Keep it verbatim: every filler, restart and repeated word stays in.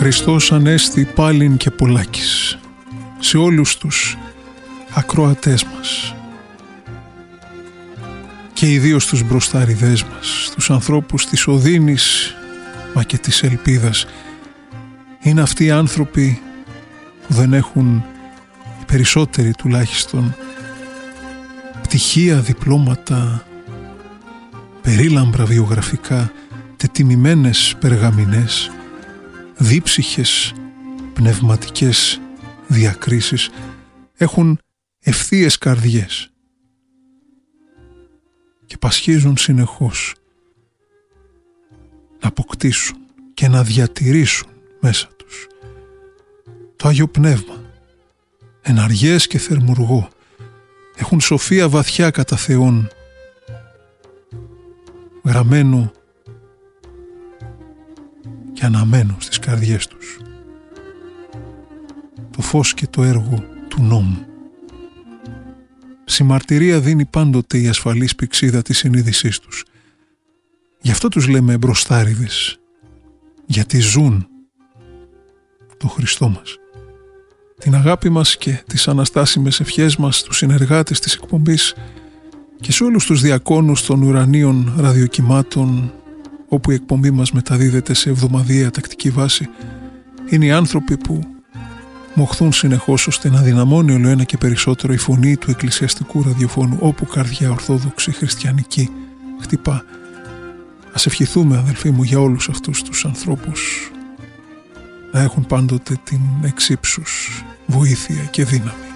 Χριστός Ανέστη πάλιν και πολλάκις σε όλους τους ακροατές μας και ιδίως τους μπροστάριδές μας, τους ανθρώπους της οδύνης μα και της ελπίδας. Είναι αυτοί οι άνθρωποι που δεν έχουν, οι περισσότεροι τουλάχιστον, πτυχία, διπλώματα, περίλαμπρα βιογραφικά, τετιμημένες περγαμηνές, δίψυχες πνευματικές διακρίσεις. Έχουν ευθείες καρδιές και πασχίζουν συνεχώς να αποκτήσουν και να διατηρήσουν μέσα τους το Άγιο Πνεύμα, εναργές και θερμουργό. Έχουν σοφία βαθιά κατά Θεόν, γραμμένο και αναμένο στις καρδιές τους το φως και το έργο του νόμου. Συμμαρτυρία δίνει πάντοτε η ασφαλής πηξίδα της συνείδησής τους. Γι' αυτό τους λέμε μπροστάριδες, γιατί ζουν το Χριστό μας. Την αγάπη μας και τις αναστάσιμες ευχές μας στους συνεργάτες της εκπομπής και σε όλους τους διακόνους των ουρανίων ραδιοκυμάτων, όπου η εκπομπή μας μεταδίδεται σε εβδομαδιαία τακτική βάση, είναι οι άνθρωποι που μοχθούν συνεχώς ώστε να δυναμώνει όλο ένα και περισσότερο η φωνή του εκκλησιαστικού ραδιοφώνου, όπου καρδιά ορθόδοξη χριστιανική χτυπά. Ας ευχηθούμε, αδελφοί μου, για όλους αυτούς τους ανθρώπους να έχουν πάντοτε την εξύψους βοήθεια και δύναμη.